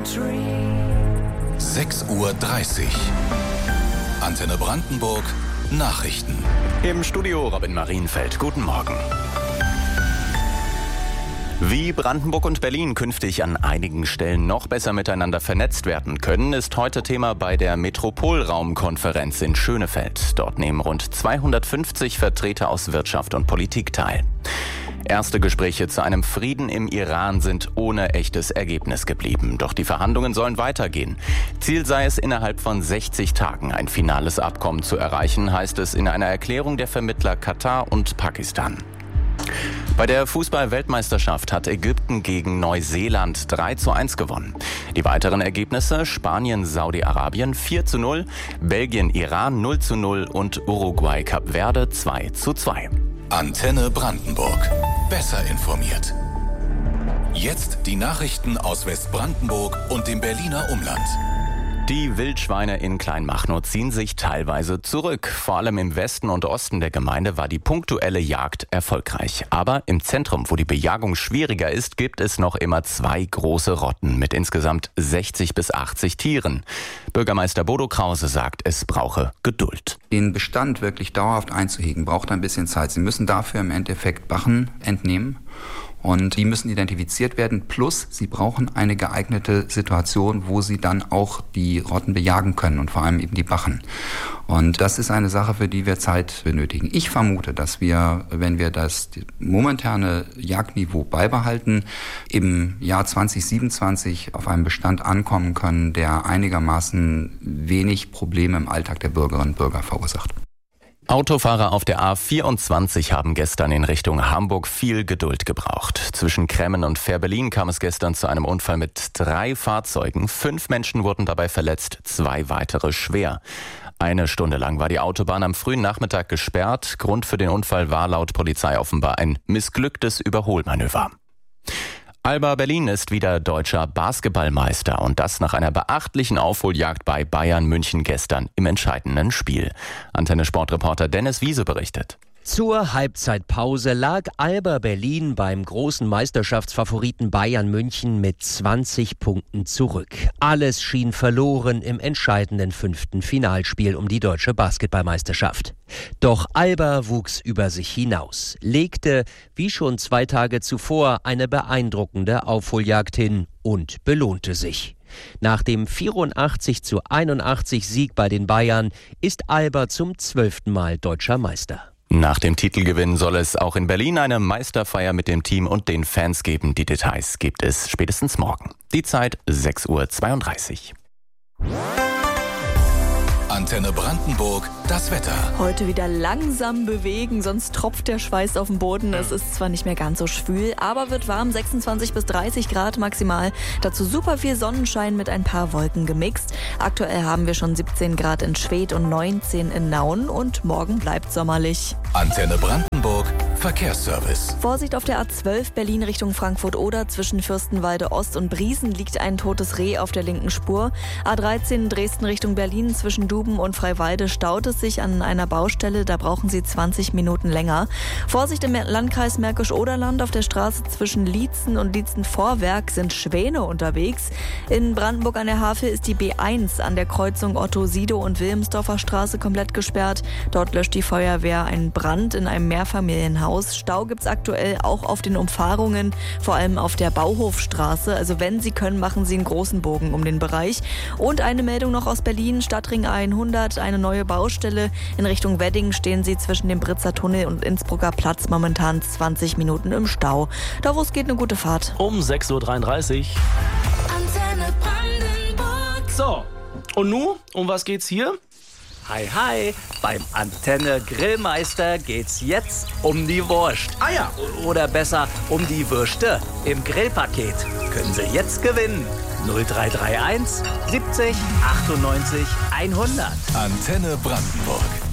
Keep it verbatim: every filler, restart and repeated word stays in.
sechs Uhr dreißig. Antenne Brandenburg Nachrichten. Im Studio Robin Marienfeld. Guten Morgen. Wie Brandenburg und Berlin künftig an einigen Stellen noch besser miteinander vernetzt werden können, ist heute Thema bei der Metropolraumkonferenz in Schönefeld. Dort nehmen rund zweihundertfünfzig Vertreter aus Wirtschaft und Politik teil. Erste Gespräche zu einem Frieden im Iran sind ohne echtes Ergebnis geblieben. Doch die Verhandlungen sollen weitergehen. Ziel sei es, innerhalb von sechzig Tagen ein finales Abkommen zu erreichen, heißt es in einer Erklärung der Vermittler Katar und Pakistan. Bei der Fußball-Weltmeisterschaft hat Ägypten gegen Neuseeland drei zu eins gewonnen. Die weiteren Ergebnisse: Spanien, Saudi-Arabien vier zu null, Belgien, Iran null zu null und Uruguay, Kap Verde zwei zu zwei. Antenne Brandenburg. Besser informiert. Jetzt die Nachrichten aus Westbrandenburg und dem Berliner Umland. Die Wildschweine in Kleinmachnow ziehen sich teilweise zurück. Vor allem im Westen und Osten der Gemeinde war die punktuelle Jagd erfolgreich. Aber im Zentrum, wo die Bejagung schwieriger ist, gibt es noch immer zwei große Rotten mit insgesamt sechzig bis achtzig Tieren. Bürgermeister Bodo Krause sagt, es brauche Geduld. Den Bestand wirklich dauerhaft einzuhegen, braucht ein bisschen Zeit. Sie müssen dafür im Endeffekt Bachen entnehmen. Und die müssen identifiziert werden, plus sie brauchen eine geeignete Situation, wo sie dann auch die Rotten bejagen können und vor allem eben die Bachen. Und das ist eine Sache, für die wir Zeit benötigen. Ich vermute, dass wir, wenn wir das momentane Jagdniveau beibehalten, im Jahr zwanzig siebenundzwanzig auf einem Bestand ankommen können, der einigermaßen wenig Probleme im Alltag der Bürgerinnen und Bürger verursacht. Autofahrer auf der A vierundzwanzig haben gestern in Richtung Hamburg viel Geduld gebraucht. Zwischen Kremmen und Fehrbellin kam es gestern zu einem Unfall mit drei Fahrzeugen. Fünf Menschen wurden dabei verletzt, zwei weitere schwer. Eine Stunde lang war die Autobahn am frühen Nachmittag gesperrt. Grund für den Unfall war laut Polizei offenbar ein missglücktes Überholmanöver. Alba Berlin ist wieder deutscher Basketballmeister und das nach einer beachtlichen Aufholjagd bei Bayern München gestern im entscheidenden Spiel. Antenne-Sportreporter Dennis Wiese berichtet. Zur Halbzeitpause lag Alba Berlin beim großen Meisterschaftsfavoriten Bayern München mit zwanzig Punkten zurück. Alles schien verloren im entscheidenden fünften Finalspiel um die deutsche Basketballmeisterschaft. Doch Alba wuchs über sich hinaus, legte, wie schon zwei Tage zuvor, eine beeindruckende Aufholjagd hin und belohnte sich. Nach dem vierundachtzig zu einundachtzig Sieg bei den Bayern ist Alba zum zwölften Mal deutscher Meister. Nach dem Titelgewinn soll es auch in Berlin eine Meisterfeier mit dem Team und den Fans geben. Die Details gibt es spätestens morgen. Die Zeit sechs Uhr zweiunddreißig. Antenne Brandenburg, das Wetter. Heute wieder langsam bewegen, sonst tropft der Schweiß auf den Boden. Es ist zwar nicht mehr ganz so schwül, aber wird warm, sechsundzwanzig bis dreißig Grad maximal. Dazu super viel Sonnenschein mit ein paar Wolken gemixt. Aktuell haben wir schon siebzehn Grad in Schwedt und neunzehn in Nauen und morgen bleibt sommerlich. Antenne Brandenburg, Verkehrsservice. Vorsicht auf der A zwölf Berlin Richtung Frankfurt-Oder. Zwischen Fürstenwalde Ost und Briesen liegt ein totes Reh auf der linken Spur. A dreizehn Dresden Richtung Berlin zwischen Duben und Freiwalde staut es sich an einer Baustelle. Da brauchen Sie zwanzig Minuten länger. Vorsicht im Landkreis Märkisch-Oderland. Auf der Straße zwischen Lietzen und Lietzen-Vorwerk sind Schwäne unterwegs. In Brandenburg an der Havel ist die B eins an der Kreuzung Otto-Sido und Wilhelmsdorfer Straße komplett gesperrt. Dort löscht die Feuerwehr einen Brand in einem Mehrfamilienhaus. Stau gibt's aktuell auch auf den Umfahrungen, vor allem auf der Bauhofstraße. Also wenn Sie können, machen Sie einen großen Bogen um den Bereich. Und eine Meldung noch aus Berlin, Stadtring hundert, eine neue Baustelle. In Richtung Wedding stehen Sie zwischen dem Britzer Tunnel und Innsbrucker Platz momentan zwanzig Minuten im Stau. Da wo es geht, eine gute Fahrt. Um sechs Uhr dreiunddreißig. Antenne Brandenburg. So, und nun, um was geht's hier? Hi, hi, beim Antenne Grillmeister geht's jetzt um die Wurst. Ah ja. Oder besser, um die Würste im Grillpaket. Können Sie jetzt gewinnen. null drei drei eins siebzig achtundneunzig hundert. Antenne Brandenburg.